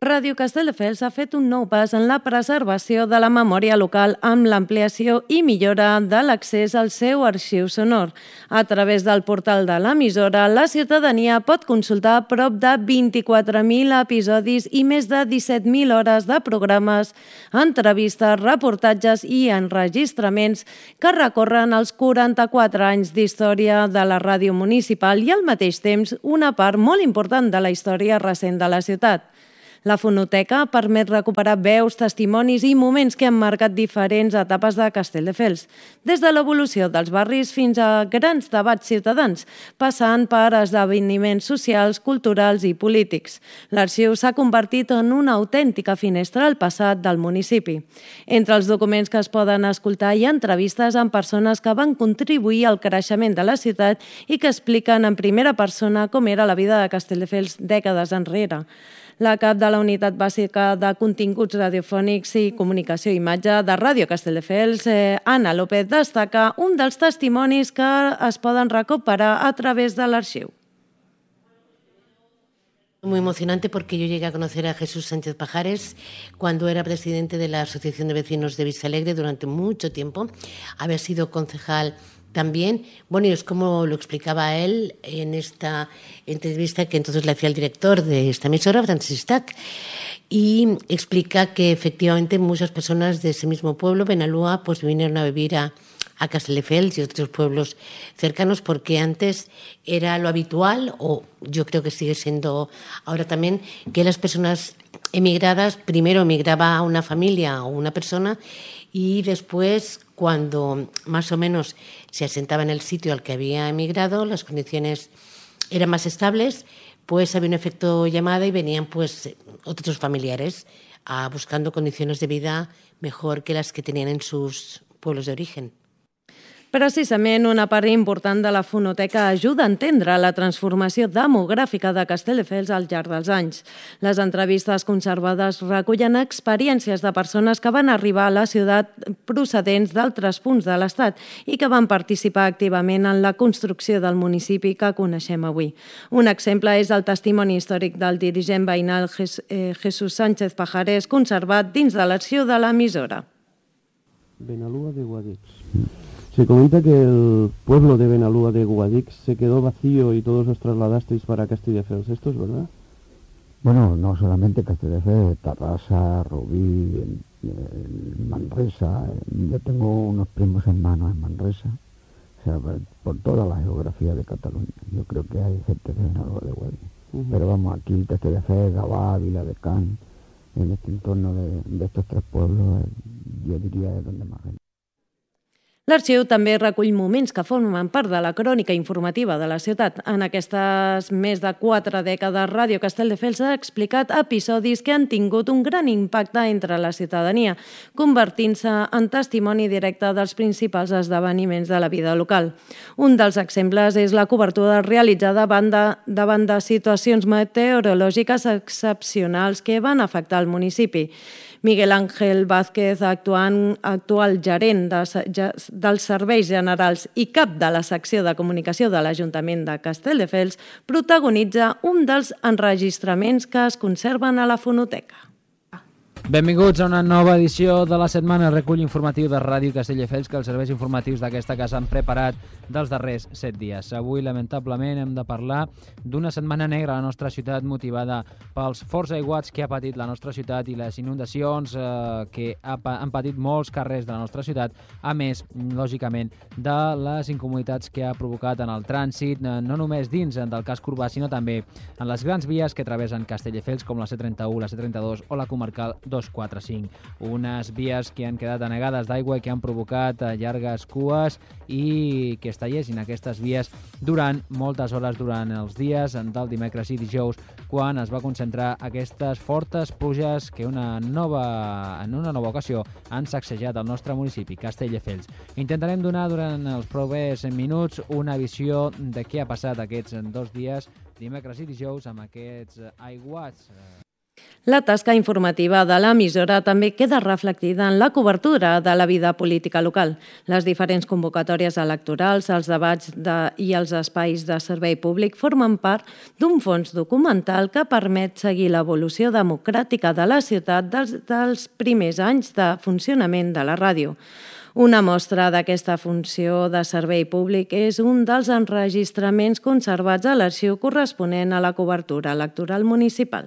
Ràdio Castelldefels ha fet un nou pas en la preservació de la memòria local amb l'ampliació i millora de l'accés al seu arxiu sonor. A través del portal de l'emissora, la ciutadania pot consultar prop de 24.000 episodis i més de 17.000 hores de programes, entrevistes, reportatges i enregistraments que recorren els 44 anys d'història de la ràdio municipal i al mateix temps una part molt important de la història recent de la ciutat. La fonoteca permet recuperar veus, testimonis i moments que han marcat diferents etapes de Castelldefels, des de l'evolució dels barris fins a grans debats ciutadans, passant per esdeveniments socials, culturals i polítics. L'arxiu s'ha convertit en una autèntica finestra al passat del municipi. Entre els documents que es poden escoltar hi ha entrevistes amb persones que van contribuir al creixement de la ciutat i que expliquen en primera persona com era la vida de Castelldefels dècades enrere. La cap de la Unitat Bàsica de Continguts Radiofònics i Comunicació i Imatge de Ràdio Castelldefels, Anna López, destaca un dels testimonis que es poden recuperar a través de l'arxiu. Muy emocionante porque yo llegué a conocer a Jesús Sánchez Pajares cuando era presidente de la Asociación de Vecinos de Vistalegre durante mucho tiempo. Había sido concejal también. Bueno, y es como lo explicaba él en esta entrevista que entonces le hacía el director de esta emisora, Francis Stack, y explica que efectivamente muchas personas de ese mismo pueblo, Benalúa, pues vinieron a vivir a Castelldefels y otros pueblos cercanos porque antes era lo habitual, o yo creo que sigue siendo ahora también, que las personas emigradas, primero emigraba una familia o una persona y después, cuando más o menos se asentaba en el sitio al que había emigrado, las condiciones eran más estables, pues había un efecto llamada y venían pues otros familiares buscando condiciones de vida mejor que las que tenían en sus pueblos de origen. Precisament, una part important de la fonoteca ajuda a entendre la transformació demogràfica de Castelldefels al llarg dels anys. Les entrevistes conservades recullen experiències de persones que van arribar a la ciutat procedents d'altres punts de l'Estat i que van participar activament en la construcció del municipi que coneixem avui. Un exemple és el testimoni històric del dirigent veïnal Jesús Sánchez Pajares, conservat dins de l'arxiu de l'emissora. Benalúa de Guadix. Se comenta que el pueblo de Benalúa de Guadix se quedó vacío y todos os trasladasteis para Castelldefels. ¿Esto es verdad? Bueno, no solamente Castelldefels, Tarrasa, Rubí, Manresa. Yo tengo unos primos hermanos en Manresa, o sea, por toda la geografía de Cataluña. Yo creo que hay gente de Benalúa de Guadix. Pero vamos, aquí Castelldefels, Gavà, Viladecans, en este entorno de estos tres pueblos, yo diría es donde más gente. L'arxiu també recull moments que formen part de la crònica informativa de la ciutat. En aquestes més de 4 dècades, Ràdio Castelldefels ha explicat episodis que han tingut un gran impacte entre la ciutadania, convertint-se en testimoni directe dels principals esdeveniments de la vida local. Un dels exemples és la cobertura realitzada davant de situacions meteorològiques excepcionals que van afectar el municipi. Miguel Ángel Vázquez, actual gerent dels Serveis Generals i cap de la secció de comunicació de l'Ajuntament de Castelldefels, protagonitza un dels enregistraments que es conserven a la fonoteca. Benvinguts a una nova edició de la setmana, recull informatiu de Ràdio Castelldefels que els serveis informatius d'aquesta casa han preparat dels darrers 7 dies. Avui, lamentablement, hem de parlar d'una setmana negra a la nostra ciutat motivada pels forts aiguats que ha patit la nostra ciutat i les inundacions que han patit molts carrers de la nostra ciutat, a més, lògicament, de les incomoditats que ha provocat en el trànsit, no només dins del casc urbà, sinó també en les grans vies que travessen Castelldefels, com la C31, la C32 o la comarcal 245. Unes vies que han quedat anegades d'aigua i que han provocat llargues cues i que es tallessin aquestes vies durant moltes hores durant els dies del dimecres i dijous, quan es va concentrar aquestes fortes pluges que en una nova ocasió han sacsejat el nostre municipi, Castelldefels. Intentarem donar durant els propers minuts una visió de què ha passat aquests 2 dies, dimecres i dijous, amb aquests aiguats. La tasca informativa de l'emissora també queda reflectida en la cobertura de la vida política local. Les diferents convocatòries electorals, els debats i els espais de servei públic formen part d'un fons documental que permet seguir l'evolució democràtica de la ciutat dels primers anys de funcionament de la ràdio. Una mostra d'aquesta funció de servei públic és un dels enregistraments conservats a l'arxiu corresponent a la cobertura electoral municipal.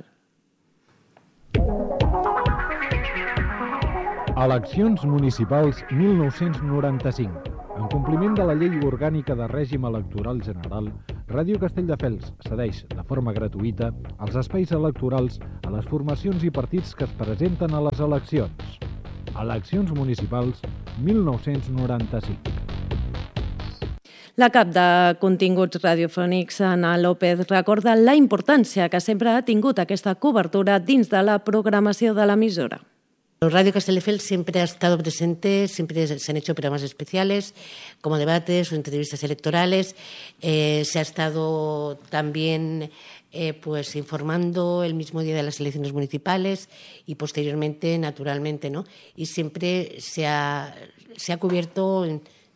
Eleccions municipals 1995. En compliment de la Llei Orgànica de Règim Electoral General, Ràdio Castelldefels cedeix de forma gratuïta els espais electorals a les formacions i partits que es presenten a les eleccions. Eleccions municipals 1995. La cap de continguts radiofònics, Ana López, recorda la importància que sempre ha tingut aquesta cobertura dins de la programació de l'emissora. Radio Castelldefels siempre ha estado presente, siempre se han hecho programas especiales, como debates o entrevistas electorales. Se ha estado también informando el mismo día de las elecciones municipales y posteriormente, naturalmente, ¿no? Y siempre se ha cubierto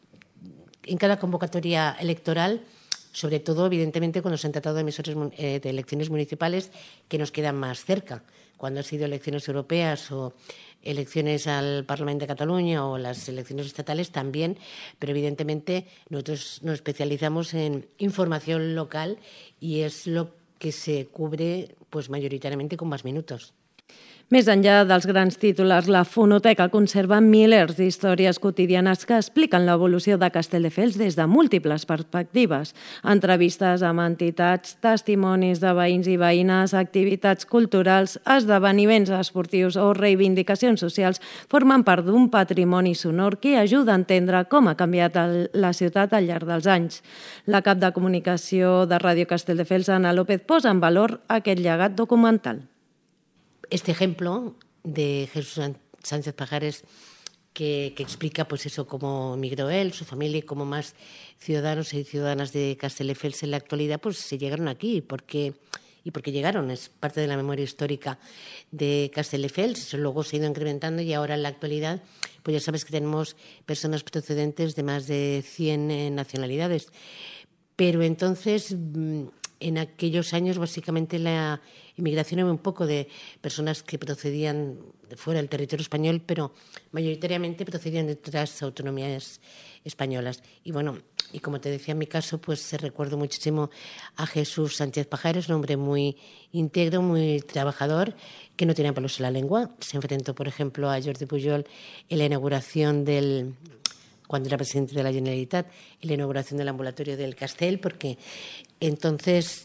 en cada convocatoria electoral, sobre todo, evidentemente, cuando se han tratado de emisoras de elecciones municipales que nos quedan más cerca. Cuando han sido elecciones europeas o elecciones al Parlamento de Cataluña o las elecciones estatales también, pero evidentemente nosotros nos especializamos en información local y es lo que se cubre pues mayoritariamente con más minutos. Més enllà dels grans titulars, la fonoteca conserva milers d'històries quotidianes que expliquen l'evolució de Castelldefels des de múltiples perspectives. Entrevistes amb entitats, testimonis de veïns i veïnes, activitats culturals, esdeveniments esportius o reivindicacions socials formen part d'un patrimoni sonor que ajuda a entendre com ha canviat la ciutat al llarg dels anys. La cap de comunicació de Ràdio Castelldefels, Ana López, posa en valor aquest llegat documental. Este ejemplo de Jesús Sánchez Pajares que explica pues eso, cómo emigró él, su familia y cómo más ciudadanos y ciudadanas de Castelldefels en la actualidad pues se llegaron aquí porque llegaron, es parte de la memoria histórica de Castelldefels, luego se ha ido incrementando y ahora en la actualidad pues ya sabes que tenemos personas procedentes de más de 100 nacionalidades, pero entonces en aquellos años básicamente la inmigración era un poco de personas que procedían de fuera del territorio español, pero mayoritariamente procedían de otras autonomías españolas. Y bueno, y como te decía en mi caso, pues se recuerdo muchísimo a Jesús Sánchez Pajares, un hombre muy íntegro, muy trabajador, que no tenía pelos en la lengua. Se enfrentó, por ejemplo, a Jordi Pujol en la inauguración cuando era presidente de la Generalitat, en la inauguración del ambulatorio del Castell, porque entonces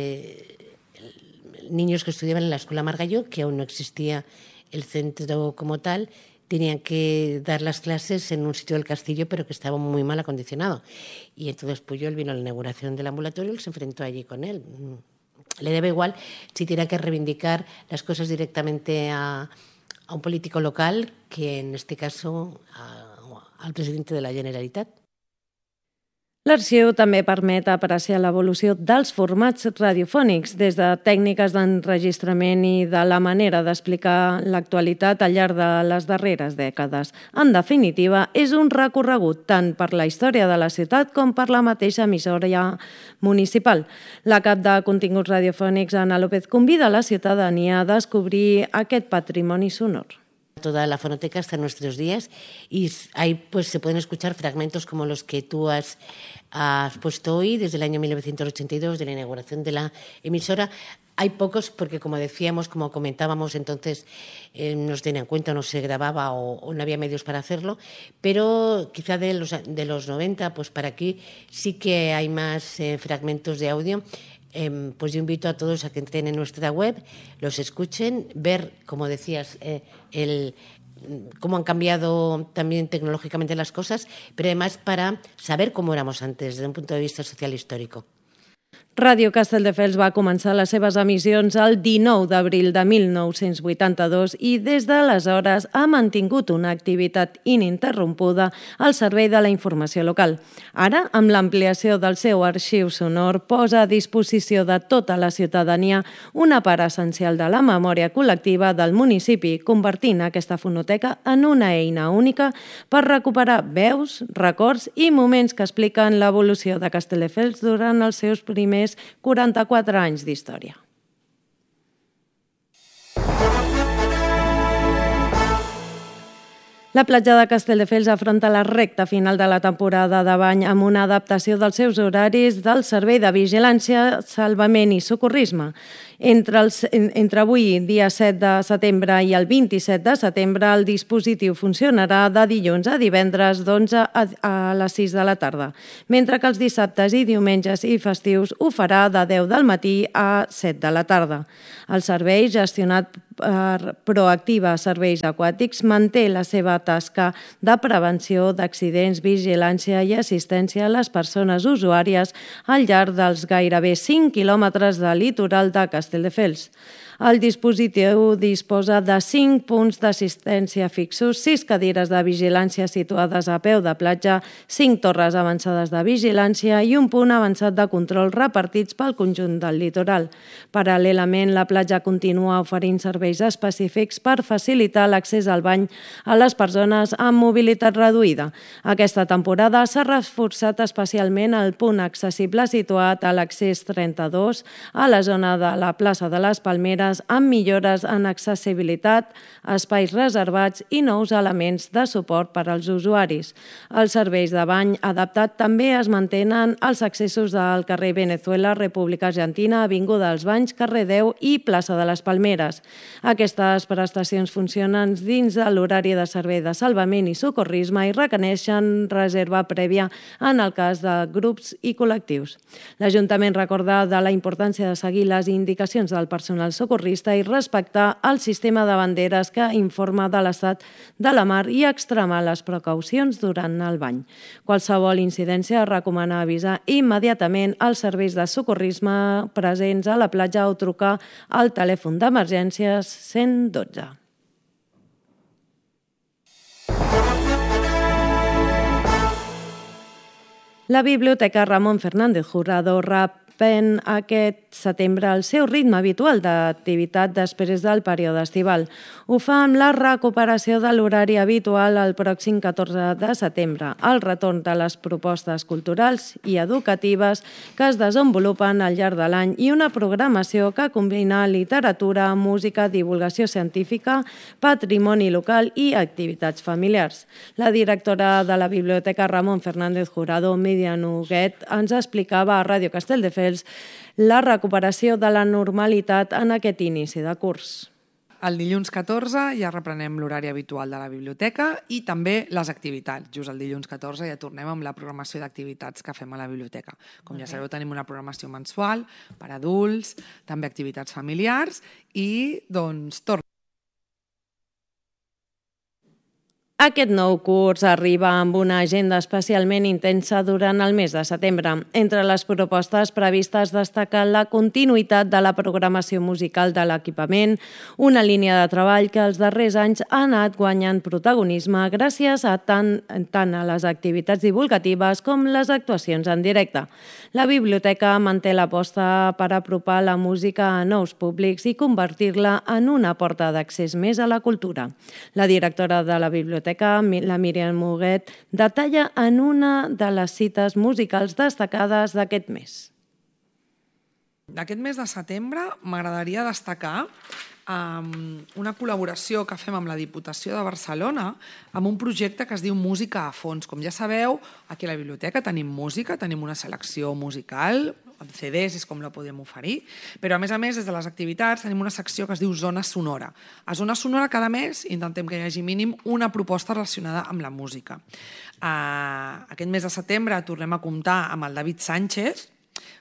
niños que estudiaban en la Escuela Margalló, que aún no existía el centro como tal, tenían que dar las clases en un sitio del castillo, pero que estaba muy mal acondicionado. Y entonces Pujol vino a la inauguración del ambulatorio y se enfrentó allí con él. Le daba igual si tenía que reivindicar las cosas directamente a un político local que, en este caso, al presidente de la Generalitat. L'arxiu també permet apreciar l'evolució dels formats radiofònics, des de tècniques d'enregistrament i de la manera d'explicar l'actualitat al llarg de les darreres dècades. En definitiva, és un recorregut tant per la història de la ciutat com per la mateixa emissora municipal. La cap de continguts radiofònics, Ana López, convida a la ciutadania a descobrir aquest patrimoni sonor. Toda la fonoteca hasta nuestros días y ahí pues se pueden escuchar fragmentos como los que tú has puesto hoy desde el año 1982 de la inauguración de la emisora. Hay pocos porque, como decíamos, como comentábamos, entonces no se tenía en cuenta, no se grababa o no había medios para hacerlo, pero quizá de los 90 pues para aquí sí que hay más fragmentos de audio. Pues yo invito a todos a que entren en nuestra web, los escuchen, ver, como decías, cómo han cambiado también tecnológicamente las cosas, pero además para saber cómo éramos antes, desde un punto de vista social histórico. Ràdio Castelldefels va començar les seves emissions el 19 d'abril de 1982 i des d'aleshores ha mantingut una activitat ininterrompuda al servei de la informació local. Ara, amb l'ampliació del seu arxiu sonor, posa a disposició de tota la ciutadania una part essencial de la memòria col·lectiva del municipi, convertint aquesta fonoteca en una eina única per recuperar veus, records i moments que expliquen l'evolució de Castelldefels durant els seus primers 44 anys d'història. La platja de Castelldefels afronta la recta final de la temporada de bany amb una adaptació dels seus horaris del Servei de Vigilància, Salvament i Socorrisme. Entre avui, dia 7 de setembre, i el 27 de setembre, el dispositiu funcionarà de dilluns a divendres d'11 a les 6 de la tarda, mentre que els dissabtes i diumenges i festius ho farà de 10 del matí a 7 de la tarda. El servei, gestionat per Proactiva Serveis Aquàtics, manté la seva tasca de prevenció d'accidents, vigilància i assistència a les persones usuàries al llarg dels gairebé 5 quilòmetres de litoral de Castelldefels. El dispositiu disposa de 5 punts d'assistència fixos, 6 cadires de vigilància situades a peu de platja, 5 torres avançades de vigilància i un punt avançat de control repartits pel conjunt del litoral. Paral·lelament, la platja continua oferint serveis específics per facilitar l'accés al bany a les persones amb mobilitat reduïda. Aquesta temporada s'ha reforçat especialment el punt accessible situat a l'accés 32 a la zona de la plaça de les Palmeres, amb millores en accessibilitat, espais reservats i nous elements de suport per als usuaris. Els serveis de bany adaptat també es mantenen als accessos del carrer Venezuela, República Argentina, Avinguda dels Banys, carrer 10 i plaça de les Palmeres. Aquestes prestacions funcionen dins de l'horari de servei de salvament i socorrisme i requereixen reserva prèvia en el cas de grups i col·lectius. L'Ajuntament recorda de la importància de seguir les indicacions del personal socorrista i respectar el sistema de banderes que informa de l'estat de la mar i extremar les precaucions durant el bany. Qualsevol incidència recomana avisar immediatament als serveis de socorrisme presents a la platja o trucar al telèfon d'emergències 112. La Biblioteca Ramon Fernández Jurado reprèn aquest setembre el seu ritme habitual d'activitat després del període estival. Ho fa amb la recuperació de l'horari habitual el pròxim 14 de setembre, el retorn de les propostes culturals i educatives que es desenvolupen al llarg de l'any i una programació que combina literatura, música, divulgació científica, patrimoni local i activitats familiars. La directora de la Biblioteca Ramon Fernández Jurado, Míriam Huguet, ens explicava a Ràdio Castelldefels la recuperació de la normalitat en aquest inici de curs. El dilluns 14 ja reprenem l'horari habitual de la biblioteca i també les activitats. Just el dilluns 14 ja tornem amb la programació d'activitats que fem a la biblioteca. Com ja sabeu, tenim una programació mensual per adults, també activitats familiars i doncs tornem. Aquest nou curs arriba amb una agenda especialment intensa durant el mes de setembre. Entre les propostes previstes destaca la continuïtat de la programació musical de l'equipament, una línia de treball que els darrers anys ha anat guanyant protagonisme gràcies a tant a les activitats divulgatives com les actuacions en directe. La biblioteca manté l'aposta per apropar la música a nous públics i convertir-la en una porta d'accés més a la cultura. La directora de la biblioteca, la Míriam Huguet, detalla en una de les cites musicals destacades d'aquest mes. D'aquest mes de setembre m'agradaria destacar una col·laboració que fem amb la Diputació de Barcelona amb un projecte que es diu Música a fons. Com ja sabeu, aquí a la biblioteca tenim música, tenim una selecció musical, amb CDs és com la podem oferir, però a més, des de les activitats tenim una secció que es diu Zona Sonora. A Zona Sonora cada mes intentem que hi hagi mínim una proposta relacionada amb la música. Aquest mes de setembre tornem a comptar amb el David Sánchez,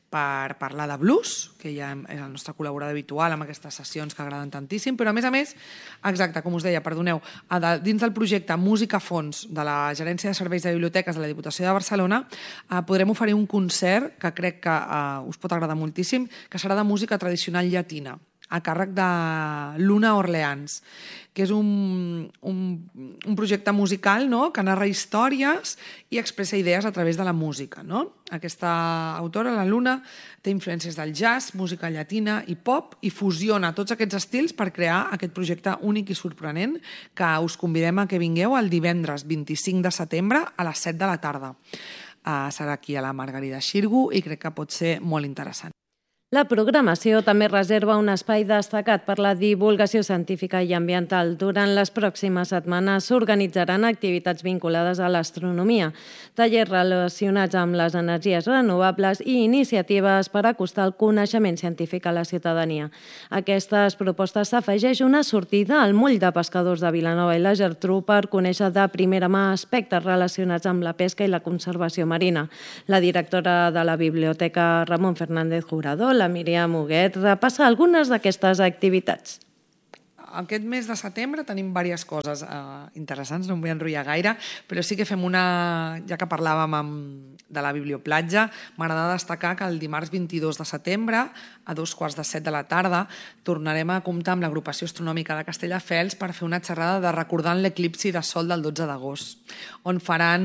per parlar de blues, que ja és el nostre col·laborador habitual amb aquestes sessions que agraden tantíssim, però a més, exacte, com us deia, perdoneu, dins del projecte Música a Fons de la Gerència de Serveis de Biblioteques de la Diputació de Barcelona podrem oferir un concert que crec que us pot agradar moltíssim, que serà de música tradicional llatina, a càrrec de Luna Orleans, que és un projecte musical, no?, que narra històries i expressa idees a través de la música. No? Aquesta autora, la Luna, té influències del jazz, música llatina i pop i fusiona tots aquests estils per crear aquest projecte únic i sorprenent que us convidem a que vingueu el divendres 25 de setembre a les 7 de la tarda. Serà aquí a la Margarida Xirgu i crec que pot ser molt interessant. La programació també reserva un espai destacat per la divulgació científica i ambiental. Durant les pròximes setmanes s'organitzaran activitats vinculades a l'astronomia, tallers relacionats amb les energies renovables i iniciatives per acostar el coneixement científic a la ciutadania. A aquestes propostes s'afegeix una sortida al moll de pescadors de Vilanova i la Geltrú per conèixer de primera mà aspectes relacionats amb la pesca i la conservació marina. La directora de la Biblioteca Ramon Fernández Jurado, la Míriam Huguet, repassa algunes d'aquestes activitats. Aquest mes de setembre tenim diverses coses interessants, no em vull enrotllar gaire, però sí que fem una, ja que parlàvem de la Biblioplatja, m'agrada destacar que el dimarts 22 de setembre, a 2:15 de la tarda, tornarem a comptar amb l'agrupació astronòmica de Castelldefels per fer una xerrada de recordant l'eclipsi de sol del 12 d'agost, on faran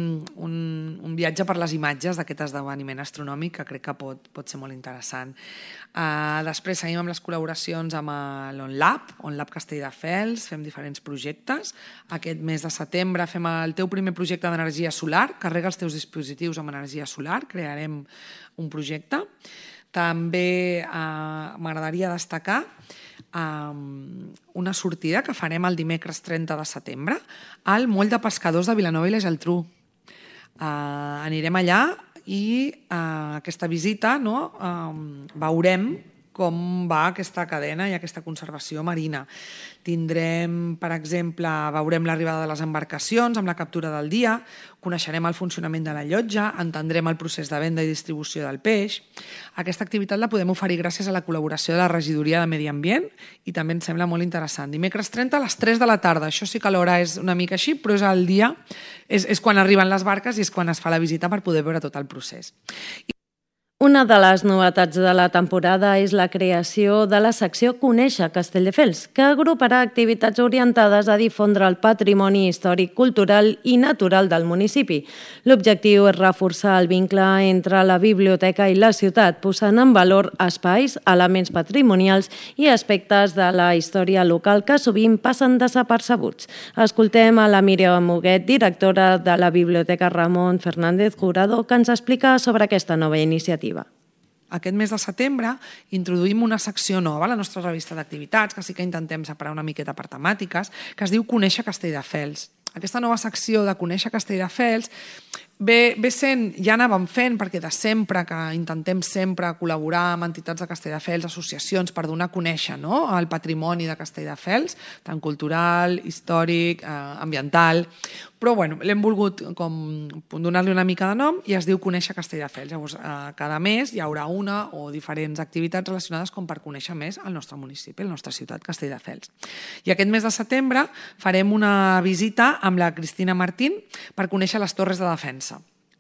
un viatge per les imatges d'aquest esdeveniment astronòmic que crec que pot ser molt interessant. Després seguim amb les col·laboracions amb l'OnLab Castelldefels, fem diferents projectes. Aquest mes de setembre fem el teu primer projecte d'energia solar, carrega els teus dispositius amb energia solar, crearem un projecte. També m'agradaria destacar una sortida que farem el dimecres 30 de setembre al moll de pescadors de Vilanova i la Geltrú. Anirem allà i aquesta visita veurem com va aquesta cadena i aquesta conservació marina. Tindrem, per exemple, veurem l'arribada de les embarcacions amb la captura del dia, coneixerem el funcionament de la llotja, entendrem el procés de venda i distribució del peix. Aquesta activitat la podem oferir gràcies a la col·laboració de la Regidoria de Medi Ambient i també ens sembla molt interessant. Dimecres 30 a les 3 de la tarda. Això sí que l'hora és una mica així, però és el dia, és quan arriben les barques i és quan es fa la visita per poder veure tot el procés. Una de les novetats de la temporada és la creació de la secció Conèixer Castelldefels, que agruparà activitats orientades a difondre el patrimoni històric, cultural i natural del municipi. L'objectiu és reforçar el vincle entre la biblioteca i la ciutat, posant en valor espais, elements patrimonials i aspectes de la història local que sovint passen desapercebuts. Escoltem a la Míriam Huguet, directora de la Biblioteca Ramon Fernández Jurado, que ens explica sobre aquesta nova iniciativa. Aquest mes de setembre introduïm una secció nova a la nostra revista d'activitats, que sí que intentem separar una miqueta per temàtiques, que es diu Conèixer Castelldefels. Aquesta nova secció de Conèixer Castelldefels ve sent, ja anàvem fent, perquè de sempre que intentem sempre col·laborar amb entitats de Castelldefels, associacions, per donar a conèixer el patrimoni de Castelldefels, tant cultural, històric, ambiental, però l'hem volgut donar-li una mica de nom i es diu Conèixer Castelldefels. Llavors, cada mes hi haurà una o diferents activitats relacionades com per conèixer més el nostre municipi, la nostra ciutat, Castelldefels. I aquest mes de setembre farem una visita amb la Cristina Martín per conèixer les torres de defensa.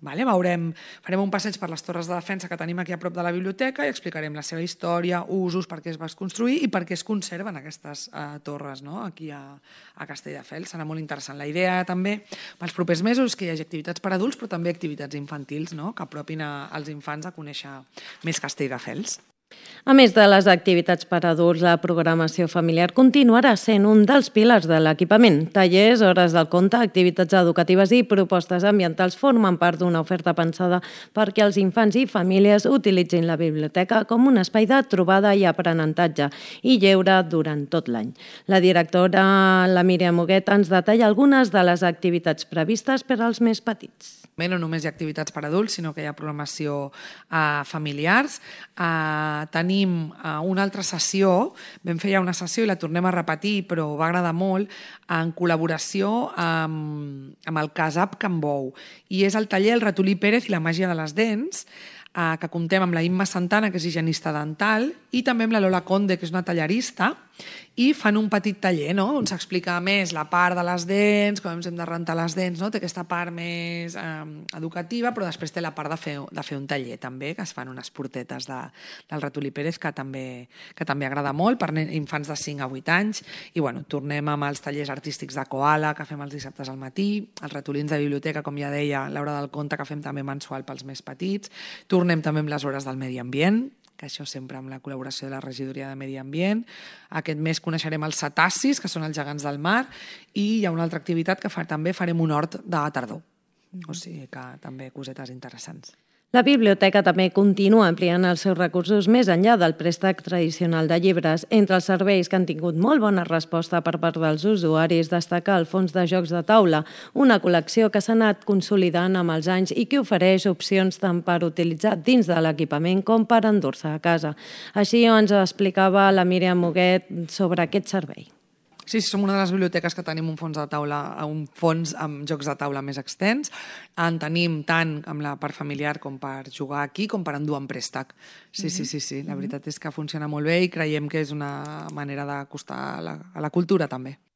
Farem un passeig per les torres de defensa que tenim aquí a prop de la biblioteca i explicarem la seva història, usos, per què es va construir i per què es conserven aquestes torres aquí a Castelldefels. Serà molt interessant. La idea també pels propers mesos és que hi hagi activitats per adults però també activitats infantils que apropin als infants a conèixer més Castelldefels. A més de les activitats per a adults, la programació familiar continuarà sent un dels pilars de l'equipament. Tallers, hores del conte, activitats educatives i propostes ambientals formen part d'una oferta pensada perquè els infants i famílies utilitzin la biblioteca com un espai de trobada i aprenentatge i lleure durant tot l'any. La directora, la Míriam Huguet, ens detalla algunes de les activitats previstes per als més petits. No només hi ha activitats per adults, sinó que hi ha programació familiars. Tenim una altra sessió, vam fer ja una sessió i la tornem a repetir, però va agradar molt, en col·laboració amb el CASAP Can Bou. I és el taller El ratolí Pérez i la màgia de les dents, que comptem amb la Imma Santana, que és higienista dental, i també amb la Lola Conde, que és una tallarista, i fan un petit taller, no?, on s'explica més la part de les dents, com ens hem de rentar les dents, no?, té aquesta part més educativa, però després té la part de fer un taller també, que es fan unes portetes del Ratolí Pérez, que també agrada molt per infants de 5 a 8 anys, i bueno, tornem amb els tallers artístics de Koala, que fem els dissabtes al matí, els ratolins de biblioteca, com ja deia, l'hora del conte, que fem també mensual pels més petits, tornem també amb les hores del medi ambient, que això sempre amb la col·laboració de la Regidoria de Medi Ambient. Aquest mes coneixerem els cetacis, que són els gegants del mar, i hi ha una altra activitat que també farem un hort de tardor. O sigui que també cosetes interessants. La biblioteca també continua ampliant els seus recursos més enllà del préstec tradicional de llibres. Entre els serveis que han tingut molt bona resposta per part dels usuaris, destaca el fons de jocs de taula, una col·lecció que s'ha anat consolidant amb els anys i que ofereix opcions tant per utilitzar dins de l'equipament com per endur-se a casa. Així ens explicava la Míriam Muguet sobre aquest servei. Sí, som una de les biblioteques que tenim un fons amb jocs de taula més extens. En tenim tant amb la part familiar com per jugar aquí, com per endur en préstec. Sí. La veritat és que funciona molt bé i creiem que és una manera d'acostar a la cultura també.